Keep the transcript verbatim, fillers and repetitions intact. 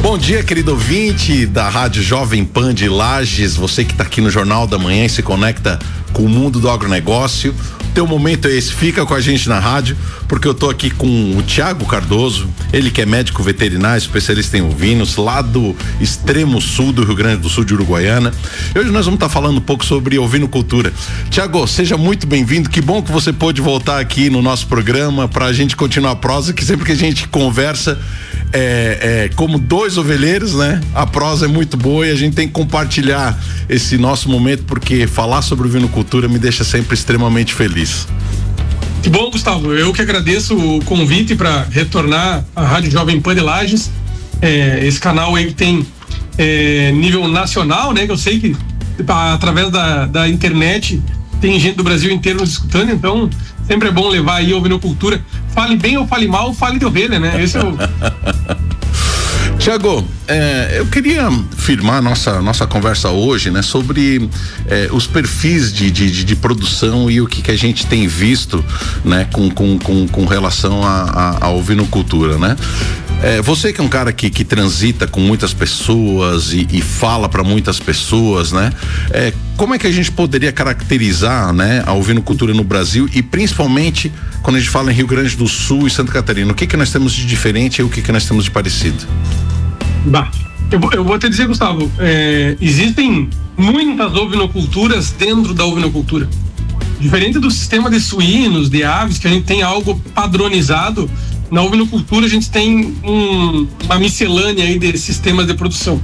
Bom dia, querido ouvinte da Rádio Jovem Pan de Lages, você que está aqui no Jornal da Manhã e se conecta com o mundo do agronegócio. Teu momento é esse, fica com a gente na rádio, porque eu tô aqui com o Thiago Cardoso, ele que é médico veterinário, especialista em ovinos, lá do extremo sul do Rio Grande do Sul, de Uruguaiana. E hoje nós vamos estar tá falando um pouco sobre ovinocultura. Thiago, seja muito bem-vindo, que bom que você pôde voltar aqui no nosso programa pra gente continuar a prosa, que sempre que a gente conversa é, é como dois ovelheiros, né? A prosa é muito boa e a gente tem que compartilhar esse nosso momento, porque falar sobre ovinocultura me deixa sempre extremamente feliz. Que bom, Gustavo, eu que agradeço o convite para retornar à Rádio Jovem Pan de Lages. É, esse canal aí tem é, nível nacional, né? Que eu sei que através da, da internet tem gente do Brasil inteiro nos escutando, então sempre é bom levar aí a ovinocultura. Fale bem ou fale mal, fale de ovelha, né? Esse é o... Thiago, é, eu queria firmar nossa nossa conversa hoje, né, sobre é, os perfis de, de, de produção e o que, que a gente tem visto, né, com, com, com, com relação à ovinocultura, né? É, você que é um cara que, que transita com muitas pessoas e, e fala para muitas pessoas, né? É, como é que a gente poderia caracterizar, né, a ovinocultura no Brasil e principalmente quando a gente fala em Rio Grande do Sul e Santa Catarina? O que que nós temos de diferente e o que que nós temos de parecido? Bah, eu, eu vou te dizer, Gustavo, é, existem muitas ovinoculturas dentro da ovinocultura. Diferente do sistema de suínos, de aves, que a gente tem algo padronizado, na ovinocultura a gente tem um, uma miscelânea aí de sistemas de produção.